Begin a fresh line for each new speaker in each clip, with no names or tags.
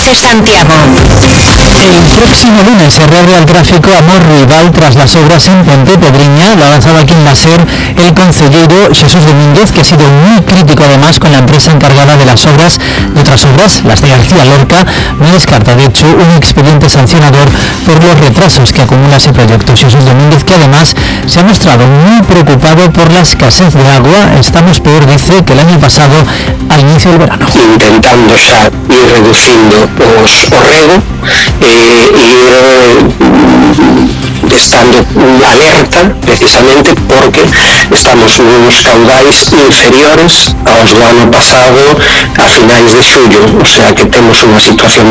Renfe Santiago.
El próximo lunes se reabre al tráfico a Morrival tras las obras en Pontepedriña. Lo ha avanzado aquí en la SER el concejero Jesús Domínguez, que ha sido muy crítico además con la empresa encargada de las obras, de otras obras, las de García Lorca. No descarta de hecho un expediente sancionador por los retrasos que acumula ese proyecto. Jesús Domínguez, que además se ha mostrado muy preocupado por la escasez de agua. Estamos peor, dice, que el año pasado al inicio del verano.
Intentando xa ir reducindo o rego estando alerta precisamente porque estamos nuns caudais inferiores aos do ano pasado a finais de xullo, o sea que temos unha situación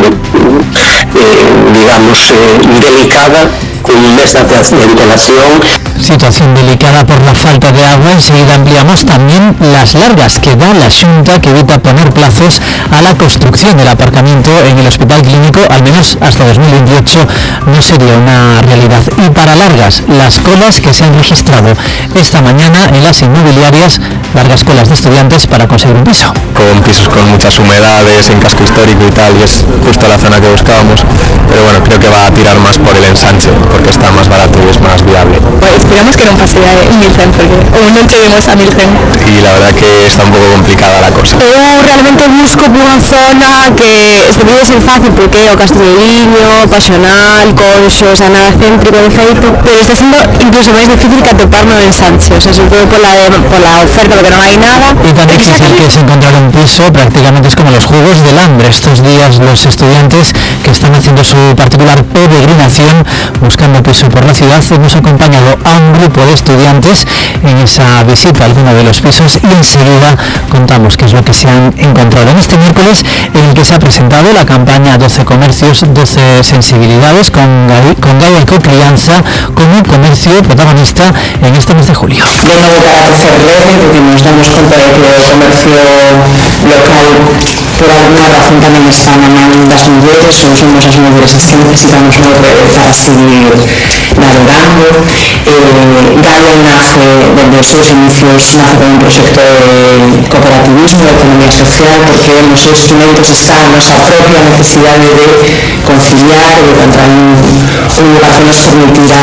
delicada, con un mes de antelación.
Situación delicada por la falta de agua. Enseguida ampliamos también las largas que da la Xunta, que evita poner plazos a la construcción del aparcamiento en el Hospital Clínico, al menos hasta 2028 no sería una realidad. Y para largas, las colas que se han registrado esta mañana en las inmobiliarias, largas colas de estudiantes para conseguir un piso.
Con pisos con muchas humedades, en casco histórico y tal, y es justo la zona que buscábamos, pero bueno, creo que va a tirar más por el ensanche, porque está más barato y es más viable.
Pues esperamos que non pase a Milcen, porque ou non cheguemos a Milcen.
Y la verdad que está un pouco complicada la cosa.
Eu realmente busco unha zona que se pode ser fácil, porque o Castelleliño, Pasional, Conxo, nada céntrico de feito, pero está sendo incluso máis difícil que atopar no ensanche, o sea, sobre todo por la oferta, porque non hai nada.
Y tan difícil que es encontrar un piso, prácticamente es como los juegos del hambre. Estos días los estudiantes que están haciendo su particular peregrinación buscando piso por la ciudad, hemos acompañado a un grupo de estudiantes en esa visita a alguno de los pisos y enseguida contamos qué es lo que se han encontrado en este miércoles, en el que se ha presentado la campaña 12 comercios, 12 sensibilidades, con Gaia Ecocrianza como comercio protagonista en este mes de julio.
De nuevo carácter leve, porque nos damos cuenta de que el comercio local por alguna razón tamén está na man das mulleres, ou somos as mulleres as que necesitamos para seguir navegando. Gaia nace desde os seus inicios, nace con un proxecto de cooperativismo, de economía social, porque nos seus instrumentos está a nosa propia necesidade de conciliar e de encontrar un lugar que nos permitirá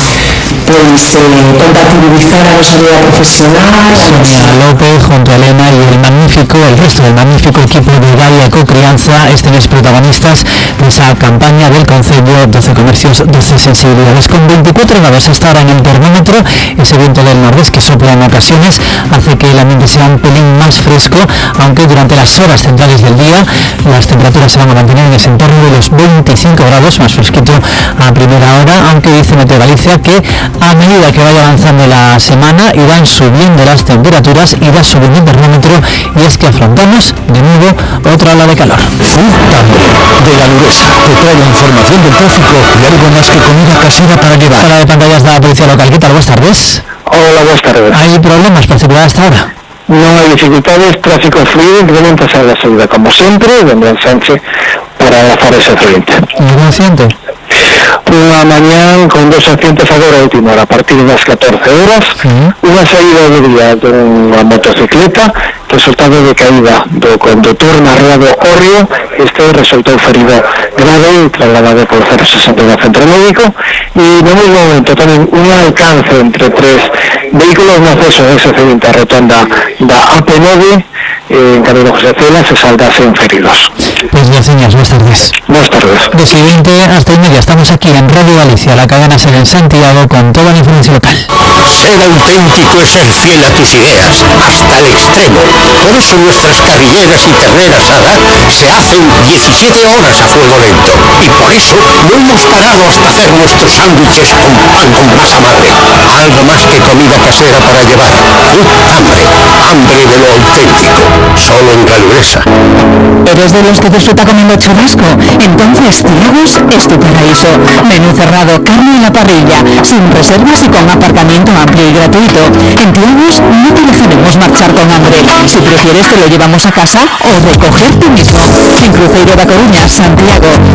compatibilizar a nuestra vida profesional.
Sonia López junto a Elena y el resto del magnífico equipo de Gaia Ecocrianza estén protagonistas de esa campaña del Concello 12 comercios, 12 sensibilidades. Con 24 grados hasta ahora en el termómetro, ese viento del nordeste que sopla en ocasiones hace que el ambiente sea un pelín más fresco, aunque durante las horas centrales del día las temperaturas se van a mantener en ese entorno de los 25 grados, más fresquito a primera hora, aunque dice Meteo Galicia que a medida que vaya avanzando la semana irán subiendo las temperaturas, irá subiendo el termómetro, y es que afrontamos de nuevo otra ola de calor.
Tambre de Galuresa te trae la información del tráfico y algo más que comida casera para llevar.
Sala de pantallas de la policía local, ¿qué tal? Buenas tardes.
Hola, buenas tardes.
¿Hay problemas para circular hasta ahora?
No hay dificultades, tráfico fluido, incrementa a la salida como siempre, donde el Sánchez para la Foresa 30.
¿Ningún accidente?
Unha mañán con 2 accidentes agora a última hora, a partir das 14 horas, unha saída de día dunha motocicleta, resultado de caída do condutor na ría do Orrio. Este resultou ferido grave e trasladado por 060 do centro médico, e no mesmo momento tamén un alcance entre 3 vehículos no acceso a ese accidente a rotonda da AP9 en Camino José Cela, se saldasen feridos.
Pues gracias, buenas tardes.
Buenas tardes.
2:20 hasta y media, estamos aquí en Radio Galicia, la cadena SER en Santiago, con toda la información local.
Ser auténtico es ser fiel a tus ideas, hasta el extremo. Por eso nuestras carrilleras y ternera asada se hacen 17 horas a fuego lento. Y por eso no hemos parado hasta hacer nuestros sándwiches con pan con masa madre. Algo más que comida casera para llevar. Hambre de lo auténtico. Solo en Galuresa.
¿Eres de los que disfruta comiendo churrasco? Entonces Tiagos es tu paraíso. Menú cerrado, carne en la parrilla, sin reservas y con aparcamiento amplio y gratuito. En Tiagos no te dejaremos marchar con hambre. Si prefieres te lo llevamos a casa o recoger tú mismo. En Cruzeiro da Coruña, Santiago.